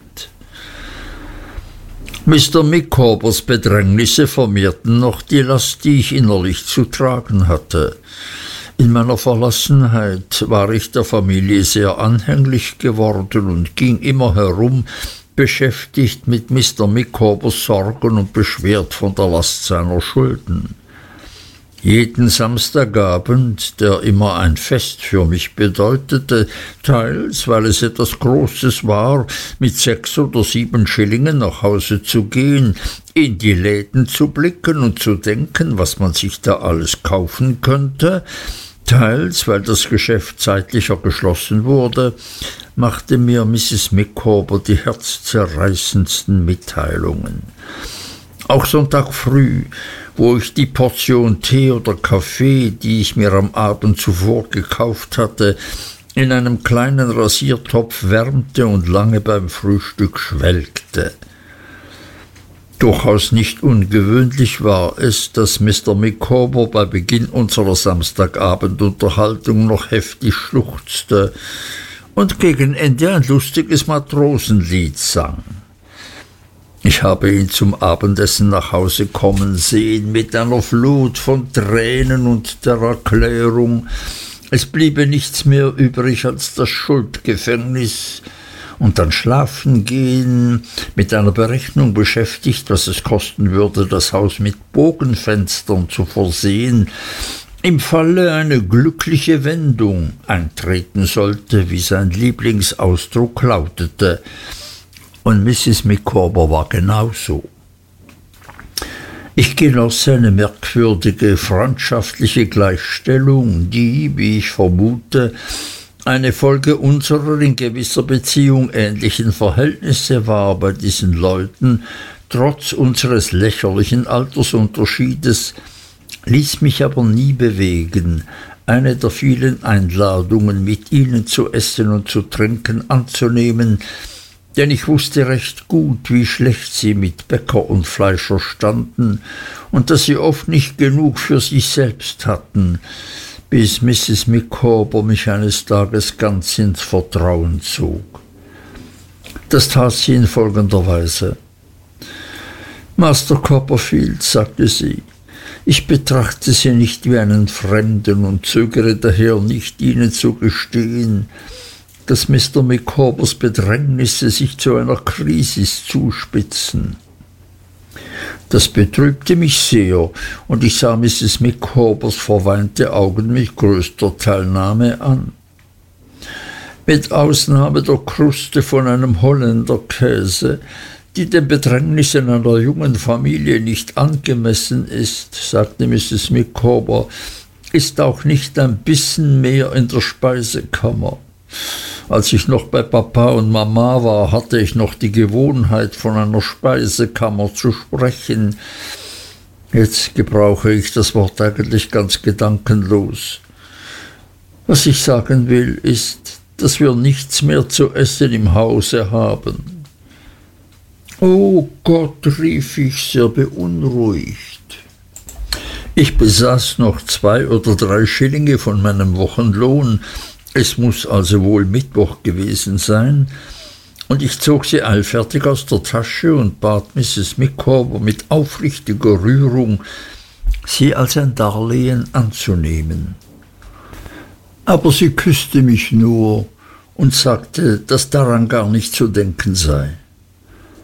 Mister Micawbers Bedrängnisse vermehrten noch die Last, die ich innerlich zu tragen hatte. In meiner Verlassenheit war ich der Familie sehr anhänglich geworden und ging immer herum, beschäftigt mit Mister Micawbers Sorgen und beschwert von der Last seiner Schulden. Jeden Samstagabend, der immer ein Fest für mich bedeutete, teils, weil es etwas Großes war, mit sechs oder sieben Schillingen nach Hause zu gehen, in die Läden zu blicken und zu denken, was man sich da alles kaufen könnte, teils, weil das Geschäft zeitlicher geschlossen wurde, machte mir Misses Micawber die herzzerreißendsten Mitteilungen. Auch Sonntag früh, wo ich die Portion Tee oder Kaffee, die ich mir am Abend zuvor gekauft hatte, in einem kleinen Rasiertopf wärmte und lange beim Frühstück schwelgte. Durchaus nicht ungewöhnlich war es, dass Mister Micawber bei Beginn unserer Samstagabendunterhaltung noch heftig schluchzte und gegen Ende ein lustiges Matrosenlied sang. Ich habe ihn zum Abendessen nach Hause kommen sehen, mit einer Flut von Tränen und der Erklärung, es bliebe nichts mehr übrig als das Schuldgefängnis, und dann schlafen gehen, mit einer Berechnung beschäftigt, was es kosten würde, das Haus mit Bogenfenstern zu versehen, im Falle eine glückliche Wendung eintreten sollte, wie sein Lieblingsausdruck lautete. Und Misses Micawber war genauso. Ich genoss eine merkwürdige freundschaftliche Gleichstellung, die, wie ich vermute, eine Folge unserer in gewisser Beziehung ähnlichen Verhältnisse war bei diesen Leuten, trotz unseres lächerlichen Altersunterschiedes, ließ mich aber nie bewegen, eine der vielen Einladungen mit ihnen zu essen und zu trinken anzunehmen, denn ich wusste recht gut, wie schlecht sie mit Bäcker und Fleischer standen und dass sie oft nicht genug für sich selbst hatten, bis Misses Micawber mich eines Tages ganz ins Vertrauen zog. Das tat sie in folgender Weise. »Master Copperfield«, sagte sie, »ich betrachte Sie nicht wie einen Fremden und zögere daher nicht, Ihnen zu gestehen, dass Mister Micawbers Bedrängnisse sich zu einer Krisis zuspitzen.« Das betrübte mich sehr, und ich sah Misses Micawbers verweinte Augen mit größter Teilnahme an. Mit Ausnahme der Kruste von einem Holländerkäse, die den Bedrängnissen einer jungen Familie nicht angemessen ist, sagte Misses Micawber, ist auch nicht ein Bissen mehr in der Speisekammer. Als ich noch bei Papa und Mama war, hatte ich noch die Gewohnheit, von einer Speisekammer zu sprechen. Jetzt gebrauche ich das Wort eigentlich ganz gedankenlos. Was ich sagen will, ist, dass wir nichts mehr zu essen im Hause haben. »Oh Gott«, rief ich, sehr beunruhigt. Ich besaß noch zwei oder drei Schillinge von meinem Wochenlohn, es muß also wohl Mittwoch gewesen sein, und ich zog sie eilfertig aus der Tasche und bat Misses Micawber mit aufrichtiger Rührung, sie als ein Darlehen anzunehmen. Aber sie küßte mich nur und sagte, dass daran gar nicht zu denken sei.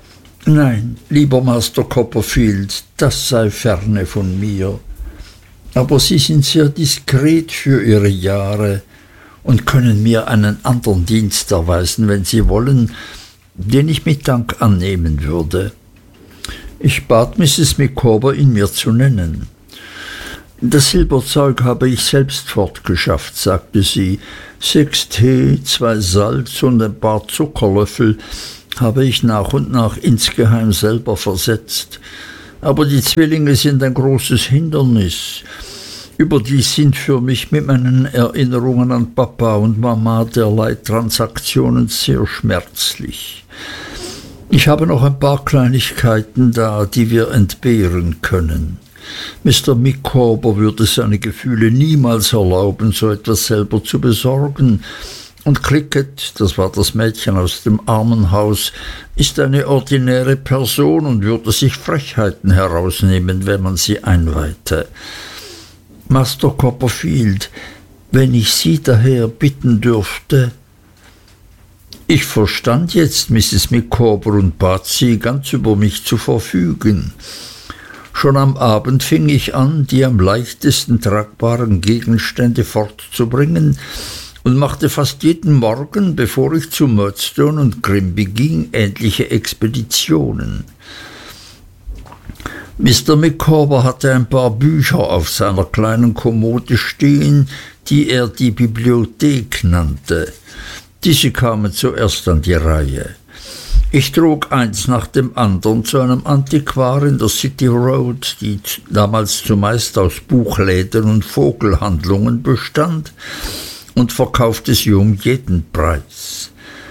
»Nein, lieber Master Copperfield, das sei ferne von mir. Aber Sie sind sehr diskret für Ihre Jahre und können mir einen anderen Dienst erweisen, wenn Sie wollen, den ich mit Dank annehmen würde. Ich bat Misses Micawber, ihn mir zu nennen. Das Silberzeug habe ich selbst fortgeschafft, sagte sie. Sechs Tee, zwei Salz und ein paar Zuckerlöffel habe ich nach und nach insgeheim selber versetzt. Aber die Zwillinge sind ein großes Hindernis. Überdies sind für mich mit meinen Erinnerungen an Papa und Mama derlei Transaktionen sehr schmerzlich. Ich habe noch ein paar Kleinigkeiten da, die wir entbehren können. Mister Micawber würde seine Gefühle niemals erlauben, so etwas selber zu besorgen. Und Clickett, das war das Mädchen aus dem Armenhaus, ist eine ordinäre Person und würde sich Frechheiten herausnehmen, wenn man sie einweihte. Master Copperfield, wenn ich Sie daher bitten dürfte. Ich verstand jetzt Misses Micawber und bat sie, ganz über mich zu verfügen. Schon am Abend fing ich an, die am leichtesten tragbaren Gegenstände fortzubringen und machte fast jeden Morgen, bevor ich zu Murdstone und Grimby ging, ähnliche Expeditionen. Mister Micawber hatte ein paar Bücher auf seiner kleinen Kommode stehen, die er die Bibliothek nannte. Diese kamen zuerst an die Reihe. Ich trug eins nach dem anderen zu einem Antiquar in der City Road, die damals zumeist aus Buchläden und Vogelhandlungen bestand, und verkaufte sie um jeden Preis.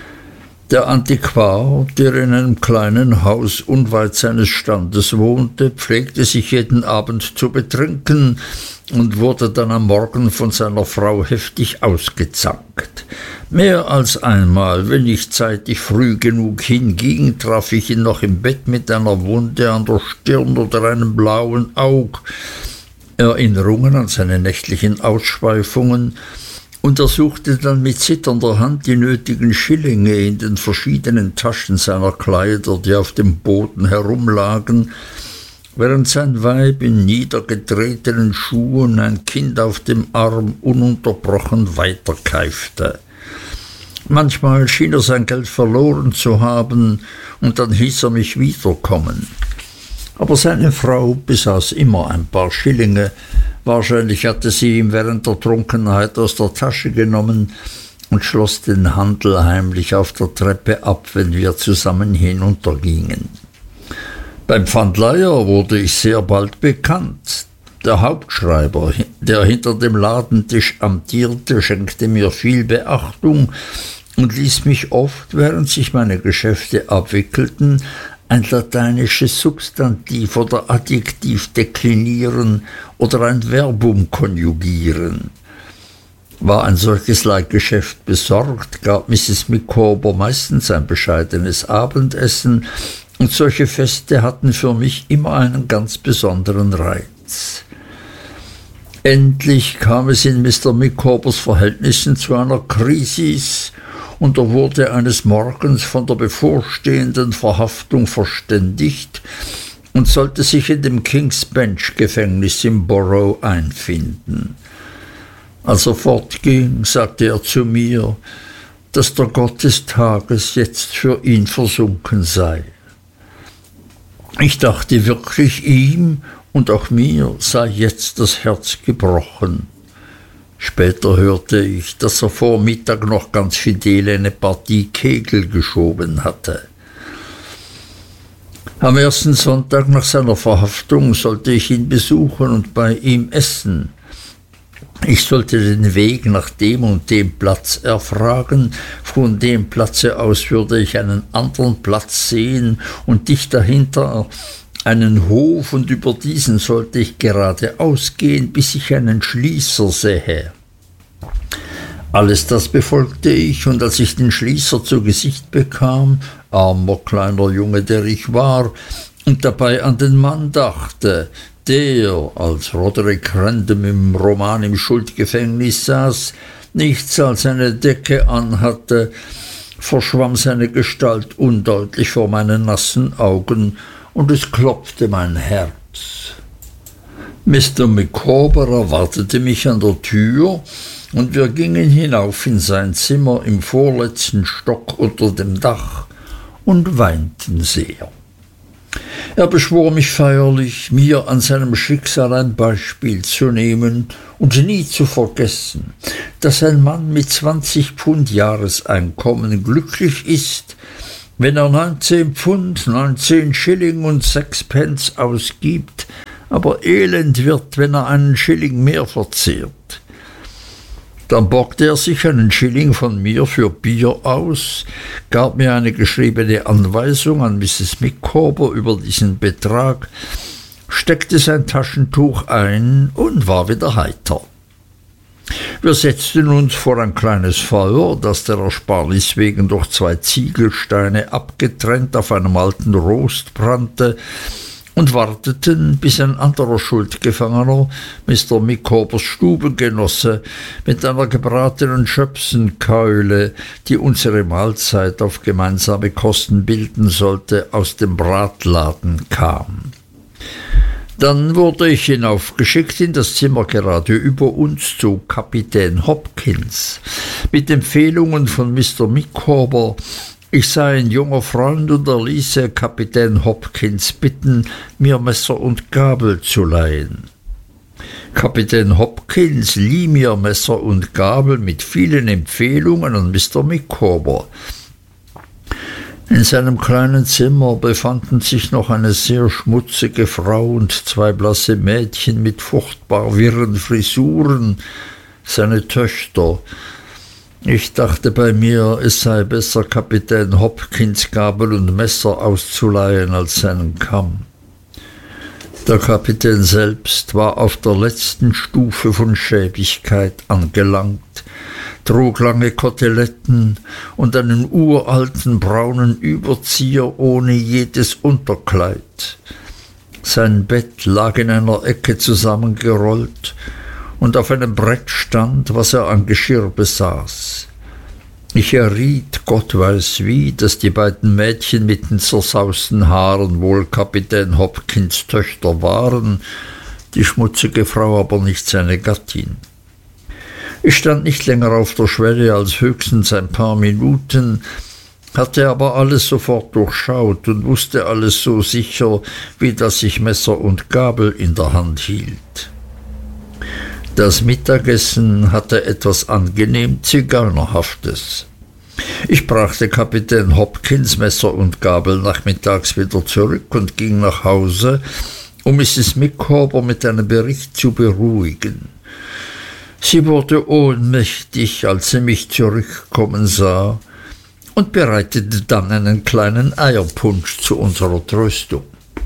Der Antiquar, der in einem kleinen Haus unweit seines Standes wohnte, pflegte sich jeden Abend zu betrinken und wurde dann am Morgen von seiner Frau heftig ausgezankt. Mehr als einmal, wenn ich zeitig früh genug hinging, traf ich ihn noch im Bett mit einer Wunde an der Stirn oder einem blauen Aug, Erinnerungen an seine nächtlichen Ausschweifungen, und er suchte dann mit zitternder Hand die nötigen Schillinge in den verschiedenen Taschen seiner Kleider, die auf dem Boden herumlagen, während sein Weib in niedergetretenen Schuhen, ein Kind auf dem Arm, ununterbrochen weiterkeifte. Manchmal schien er sein Geld verloren zu haben, und dann hieß er mich wiederkommen. Aber seine Frau besaß immer ein paar Schillinge. Wahrscheinlich hatte sie ihm während der Trunkenheit aus der Tasche genommen und schloss den Handel heimlich auf der Treppe ab, wenn wir zusammen hinuntergingen. Beim Pfandleiher wurde ich sehr bald bekannt. Der Hauptschreiber, der hinter dem Ladentisch amtierte, schenkte mir viel Beachtung und ließ mich oft, während sich meine Geschäfte abwickelten, ein lateinisches Substantiv oder Adjektiv deklinieren oder ein Verbum konjugieren. War ein solches Leihgeschäft besorgt, gab Misses Micawber meistens ein bescheidenes Abendessen, und solche Feste hatten für mich immer einen ganz besonderen Reiz. Endlich kam es in Mister Micawbers Verhältnissen zu einer Krisis, und er wurde eines Morgens von der bevorstehenden Verhaftung verständigt und sollte sich in dem King's Bench Gefängnis im Borough einfinden. Als er fortging, sagte er zu mir, dass der Gott des Tages jetzt für ihn versunken sei. Ich dachte wirklich, ihm und auch mir sei jetzt das Herz gebrochen. Später hörte ich, dass er vor Mittag noch ganz fidel eine Partie Kegel geschoben hatte. Am ersten Sonntag nach seiner Verhaftung sollte ich ihn besuchen und bei ihm essen. Ich sollte den Weg nach dem und dem Platz erfragen, von dem Platze aus würde ich einen anderen Platz sehen und dicht dahinter einen Hof, und über diesen sollte ich geradeaus gehen, bis ich einen Schließer sähe. Alles das befolgte ich, und als ich den Schließer zu Gesicht bekam, armer kleiner Junge, der ich war, und dabei an den Mann dachte, der, als Roderick Random im Roman im Schuldgefängnis saß, nichts als eine Decke anhatte, verschwamm seine Gestalt undeutlich vor meinen nassen Augen, und es klopfte mein Herz. Mister Micawber erwartete mich an der Tür, und wir gingen hinauf in sein Zimmer im vorletzten Stock unter dem Dach und weinten sehr. Er beschwor mich feierlich, mir an seinem Schicksal ein Beispiel zu nehmen und nie zu vergessen, dass ein Mann mit zwanzig Pfund Jahreseinkommen glücklich ist, wenn er neunzehn Pfund, neunzehn Schilling und sechs Pence ausgibt, aber elend wird, wenn er einen Schilling mehr verzehrt. Dann borgte er sich einen Schilling von mir für Bier aus, gab mir eine geschriebene Anweisung an Misses Micawber über diesen Betrag, steckte sein Taschentuch ein und war wieder heiter. Wir setzten uns vor ein kleines Feuer, das der Ersparnis wegen durch zwei Ziegelsteine abgetrennt auf einem alten Rost brannte, und warteten, bis ein anderer Schuldgefangener, Mister Micawbers Stubengenosse, mit einer gebratenen Schöpsenkeule, die unsere Mahlzeit auf gemeinsame Kosten bilden sollte, aus dem Bratladen kam. Dann wurde ich hinaufgeschickt in das Zimmer gerade über uns zu Kapitän Hopkins, mit Empfehlungen von Mister Micawber. Ich sei ein junger Freund und er ließe Kapitän Hopkins bitten, mir Messer und Gabel zu leihen. Kapitän Hopkins lieh mir Messer und Gabel mit vielen Empfehlungen an Mister Micawber. In seinem kleinen Zimmer befanden sich noch eine sehr schmutzige Frau und zwei blasse Mädchen mit furchtbar wirren Frisuren, seine Töchter. Ich dachte bei mir, es sei besser, Kapitän Hopkins Gabel und Messer auszuleihen als seinen Kamm. Der Kapitän selbst war auf der letzten Stufe von Schäbigkeit angelangt, trug lange Koteletten und einen uralten braunen Überzieher ohne jedes Unterkleid. Sein Bett lag in einer Ecke zusammengerollt, und auf einem Brett stand, was er an Geschirr besaß. Ich erriet, Gott weiß wie, dass die beiden Mädchen mit den zersausten Haaren wohl Kapitän Hopkins Töchter waren, die schmutzige Frau aber nicht seine Gattin. Ich stand nicht länger auf der Schwelle als höchstens ein paar Minuten, hatte aber alles sofort durchschaut und wusste alles so sicher, wie dass ich Messer und Gabel in der Hand hielt. Das Mittagessen hatte etwas angenehm Zigeunerhaftes. Ich brachte Kapitän Hopkins Messer und Gabel nachmittags wieder zurück und ging nach Hause, um Misses Micawber mit einem Bericht zu beruhigen. Sie wurde ohnmächtig, als sie mich zurückkommen sah, und bereitete dann einen kleinen Eierpunsch zu unserer Tröstung.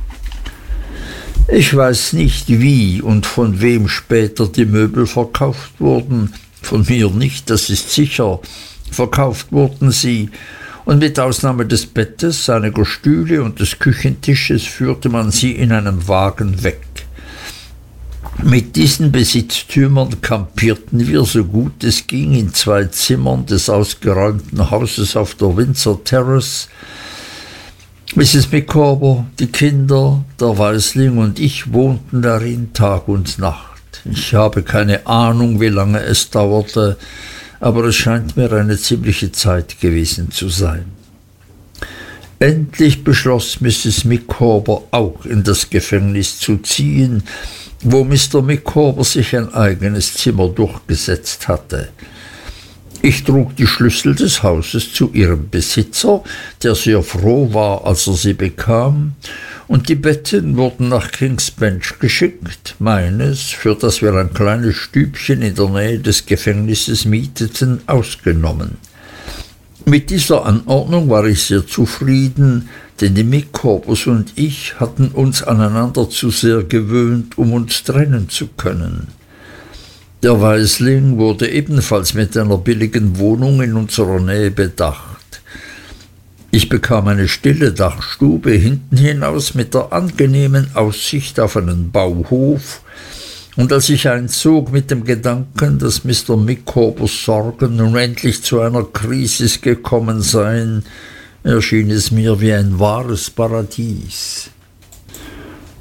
Ich weiß nicht, wie und von wem später die Möbel verkauft wurden, von mir nicht, das ist sicher. Verkauft wurden sie, und mit Ausnahme des Bettes, einiger Stühle und des Küchentisches führte man sie in einem Wagen weg. Mit diesen Besitztümern kampierten wir, so gut es ging, in zwei Zimmern des ausgeräumten Hauses auf der Windsor Terrace. Misses Micawber, die Kinder, der Waisling und ich wohnten darin Tag und Nacht. Ich habe keine Ahnung, wie lange es dauerte, aber es scheint mir eine ziemliche Zeit gewesen zu sein. Endlich beschloss Misses Micawber auch in das Gefängnis zu ziehen, wo Mister Micawber sich ein eigenes Zimmer durchgesetzt hatte. Ich trug die Schlüssel des Hauses zu ihrem Besitzer, der sehr froh war, als er sie bekam, und die Betten wurden nach King's Bench geschickt, meines, für das wir ein kleines Stübchen in der Nähe des Gefängnisses mieteten, ausgenommen. Mit dieser Anordnung war ich sehr zufrieden, denn die Micawbers und ich hatten uns aneinander zu sehr gewöhnt, um uns trennen zu können. Der Waisling wurde ebenfalls mit einer billigen Wohnung in unserer Nähe bedacht. Ich bekam eine stille Dachstube hinten hinaus mit der angenehmen Aussicht auf einen Bauhof, und als ich einzog mit dem Gedanken, dass Mister Micawbers Sorgen nun endlich zu einer Krisis gekommen seien, erschien es mir wie ein wahres Paradies.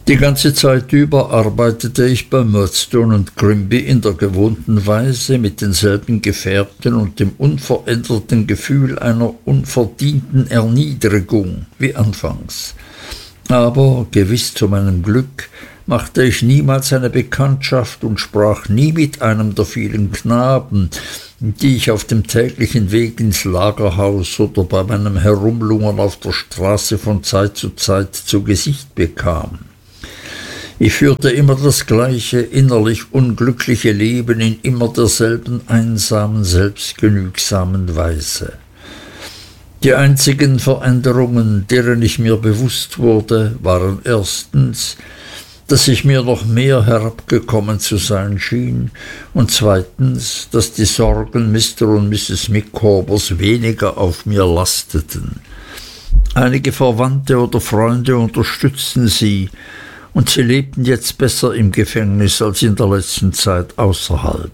Die ganze Zeit über arbeitete ich bei Murdstone und Grimby in der gewohnten Weise, mit denselben Gefährten und dem unveränderten Gefühl einer unverdienten Erniedrigung wie anfangs. Aber, gewiss zu meinem Glück, machte ich niemals eine Bekanntschaft und sprach nie mit einem der vielen Knaben, die ich auf dem täglichen Weg ins Lagerhaus oder bei meinem Herumlungern auf der Straße von Zeit zu Zeit zu Gesicht bekam. Ich führte immer das gleiche innerlich unglückliche Leben in immer derselben einsamen, selbstgenügsamen Weise. Die einzigen Veränderungen, deren ich mir bewusst wurde, waren erstens, dass ich mir noch mehr herabgekommen zu sein schien, und zweitens, dass die Sorgen Mister und Misses Micawbers weniger auf mir lasteten. Einige Verwandte oder Freunde unterstützten sie, und sie lebten jetzt besser im Gefängnis als in der letzten Zeit außerhalb.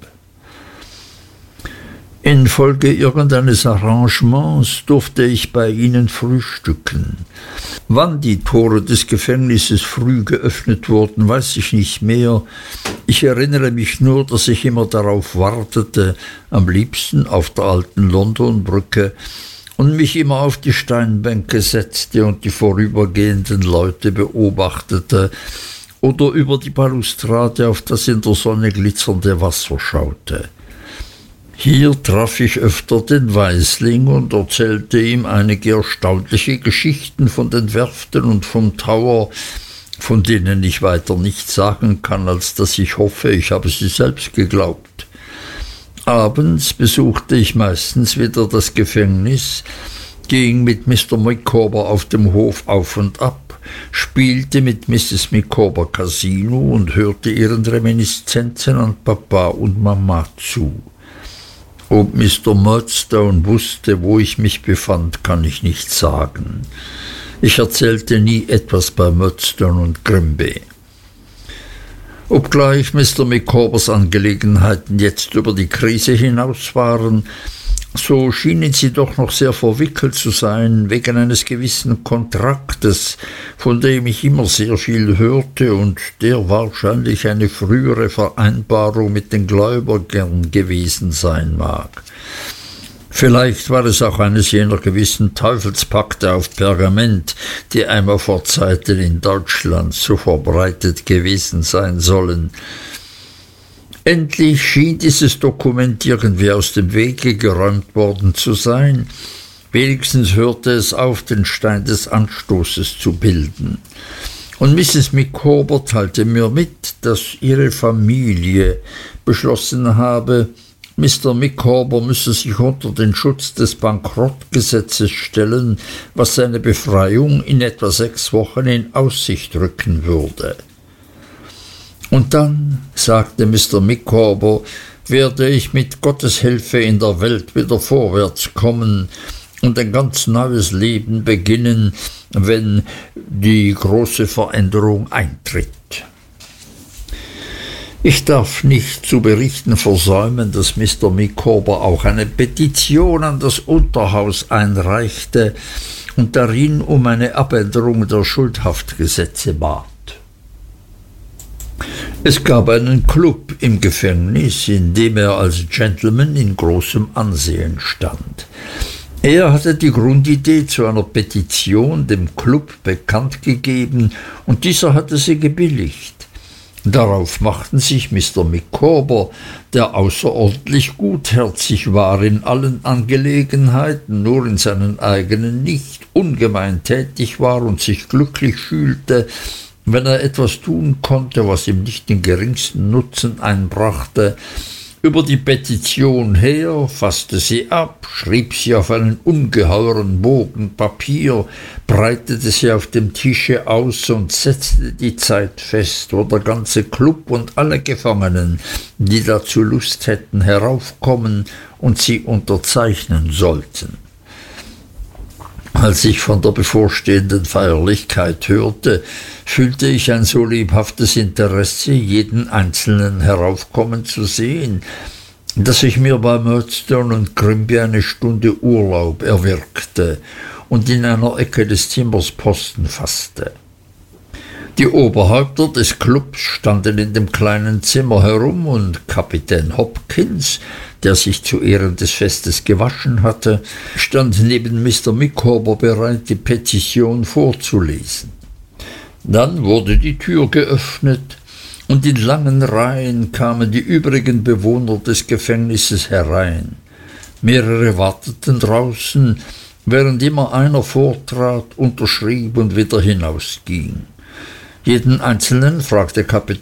Infolge irgendeines Arrangements durfte ich bei ihnen frühstücken. Wann die Tore des Gefängnisses früh geöffnet wurden, weiß ich nicht mehr. Ich erinnere mich nur, dass ich immer darauf wartete, am liebsten auf der alten Londonbrücke, und mich immer auf die Steinbänke setzte und die vorübergehenden Leute beobachtete oder über die Balustrade auf das in der Sonne glitzernde Wasser schaute. Hier traf ich öfter den Waisling und erzählte ihm einige erstaunliche Geschichten von den Werften und vom Tower, von denen ich weiter nichts sagen kann, als dass ich hoffe, ich habe sie selbst geglaubt. Abends besuchte ich meistens wieder das Gefängnis, ging mit Mister Micawber auf dem Hof auf und ab, spielte mit Misses Micawber Casino und hörte ihren Reminiszenzen an Papa und Mama zu. Ob Mister Murdstone wusste, wo ich mich befand, kann ich nicht sagen. Ich erzählte nie etwas bei Murdstone und Grimby. Obgleich Mister Micawbers Angelegenheiten jetzt über die Krise hinaus waren, so schienen sie doch noch sehr verwickelt zu sein, wegen eines gewissen Kontraktes, von dem ich immer sehr viel hörte und der wahrscheinlich eine frühere Vereinbarung mit den Gläubigern gewesen sein mag. Vielleicht war es auch eines jener gewissen Teufelspakte auf Pergament, die einmal vor Zeiten in Deutschland so verbreitet gewesen sein sollen. Endlich schien dieses Dokument irgendwie aus dem Wege geräumt worden zu sein. Wenigstens hörte es auf, den Stein des Anstoßes zu bilden. Und Misses Micawber teilte mir mit, dass ihre Familie beschlossen habe, Mister Micawber müsse sich unter den Schutz des Bankrottgesetzes stellen, was seine Befreiung in etwa sechs Wochen in Aussicht rücken würde. Und dann, sagte Mister Micawber, werde ich mit Gottes Hilfe in der Welt wieder vorwärts kommen und ein ganz neues Leben beginnen, wenn die große Veränderung eintritt. Ich darf nicht zu berichten versäumen, dass Mister Micawber auch eine Petition an das Unterhaus einreichte und darin um eine Abänderung der Schuldhaftgesetze bat. Es gab einen Club im Gefängnis, in dem er als Gentleman in großem Ansehen stand. Er hatte die Grundidee zu einer Petition dem Club bekannt gegeben, und dieser hatte sie gebilligt. Darauf machten sich Mister Micawber, der außerordentlich gutherzig war in allen Angelegenheiten, nur in seinen eigenen nicht, ungemein tätig war und sich glücklich fühlte, wenn er etwas tun konnte, was ihm nicht den geringsten Nutzen einbrachte, über die Petition her, fasste sie ab, schrieb sie auf einen ungeheuren Bogen Papier, breitete sie auf dem Tische aus und setzte die Zeit fest, wo der ganze Club und alle Gefangenen, die dazu Lust hätten, heraufkommen und sie unterzeichnen sollten. Als ich von der bevorstehenden Feierlichkeit hörte, fühlte ich ein so lebhaftes Interesse, jeden Einzelnen heraufkommen zu sehen, dass ich mir bei Murdstone und Grimby eine Stunde Urlaub erwirkte und in einer Ecke des Zimmers Posten fasste. Die Oberhäupter des Klubs standen in dem kleinen Zimmer herum, und Kapitän Hopkins, der sich zu Ehren des Festes gewaschen hatte, stand neben Mister Micawber bereit, die Petition vorzulesen. Dann wurde die Tür geöffnet, und in langen Reihen kamen die übrigen Bewohner des Gefängnisses herein. Mehrere warteten draußen, während immer einer vortrat, unterschrieb und wieder hinausging. Jeden Einzelnen fragte Kapitän